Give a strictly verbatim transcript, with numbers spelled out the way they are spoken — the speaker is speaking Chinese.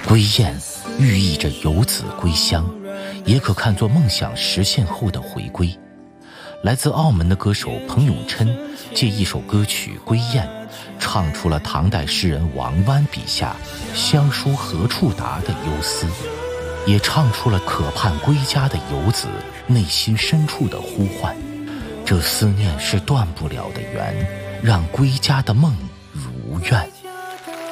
归雁寓意着游子归乡，也可看作梦想实现后的回归。来自澳门的歌手彭永琛借一首歌曲《归雁》，唱出了唐代诗人王湾笔下乡书何处达的忧思，也唱出了可盼归家的游子内心深处的呼唤。这思念是断不了的缘，让归家的梦如愿。